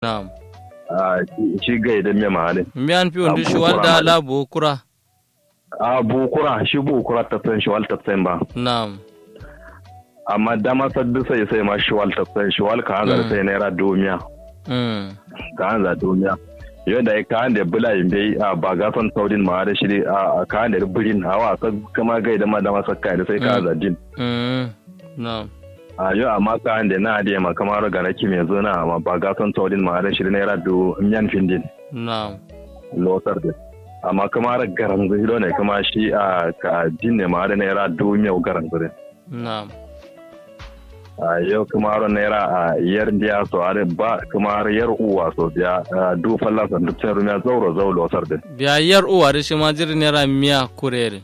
Na'am. Shi ga idan me mahali. Me an fi wanda shi walda la bukura. Bukura shi bukura ta san shi wal ta san ba. Na'am. Amma dama saddu sai ma shi wal ta san shi wal ka hanzar sai naira domiya. Ka hanzar domiya. Yau da ka hanzar bula yin bai ba gasan saudin ma da shi ka hanzar birin hawa kama ga idan ma dama sakka da sai ka hanzar din. Na'am. Yau amma ka hanzar na da ma kamar ga naki mai zo na amma ba gasan saudin ma da shi naira do miyan findin. Na'am. Lotar da. Amma kamar garan zai ne kuma shi ka din ne ma da naira do miyau garan zai. Na'am. Yau kamar naira yar diya so are ba kamar yar uwa so biya du falla san duk sai rumiya zauro lotar da. Biya yar uwa da shi ma jir naira miya kurere.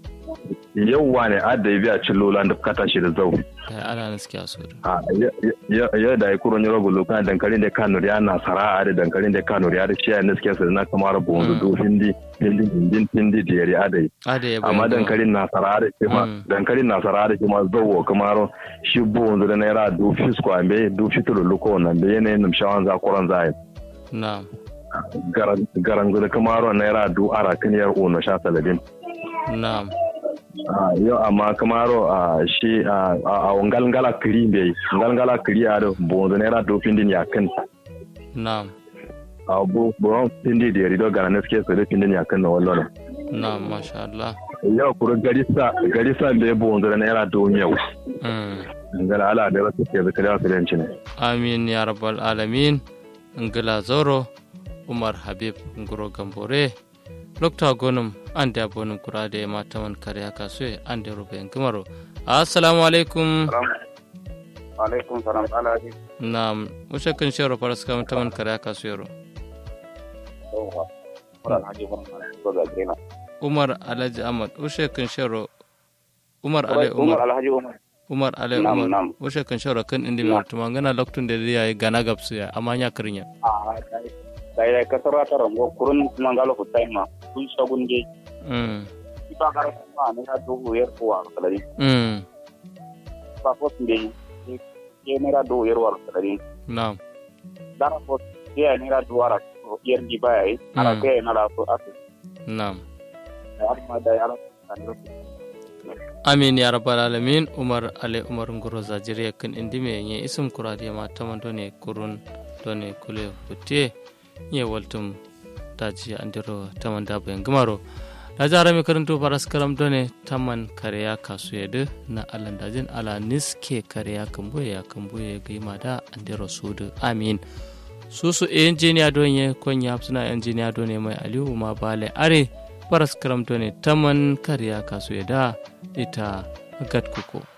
Yauwa ne adda biya cillolan da kata shi da zau. Ana naskiya so. Yau da ya kuro nyoro gulu kan dankalin da kanu ya na sara da dankalin da kanu ya da shi ya naskiya so na kamar bonzo do hindi da yari adai. Amma dankalin na sara da kuma zauwa kamar shi bonzo da naira do fisko ambe do fitulu luko nan da yanayin numshawan zakuran zai. Na'am. Garangu da kamar naira do arakin yar uno sha saladin. Na'am. Yau amma kamaro shi a ngalngala kiri bai ngalngala kiri a da bonzo naira dofin din yakin. Na'am. Buron pindi da yari do gara naske su da pindin yakin na wallona. Na'am, masha Allah. Yau kuro garisa bai bonzo da naira domin yau. Ngala ala da wasu ke zakari wasu yanci ne. Amin ya rabbal alamin. Ngala zoro Umar Habib Nguro Gambore. Lokta gonum ande abonum kurade mataman kariya kasue ande robe ngimaro. Assalamu alaikum. Alaikum salam alaikum. Naam, mushakan shero paraska mataman kariya kasue ro. Umar Alhaji Ahmad ushakan shero Umar Alhaji Umar ushakan shero kan indi mutuma ngana loktun de ya gana gapsu ya amanya krinya. Saya kasarata rango kurun mangalo kutaima kun shagunde ipa kara sama ne do yer ko kalari pa ko tinde ye mera do yer war kalari naam dara ko ye ne ra do ara yer di bay ara ke na la ko atu naam amma da ara amin ya rabbal alamin. Umar Nguro Zajiri kan indime nye isum kurade ma tamandone kurun done kule hutte ye waltum taji andiro tamanda bayan gumaro da jara mai karanto faras karam done taman kariya kasu yadu na alandajin ala niske kariya kamboye gaima da andiro sudu amin susu engineer donye konya suna engineer done mai aliyu ma bale are faras karam done taman kariya kasu yada ita gatkuko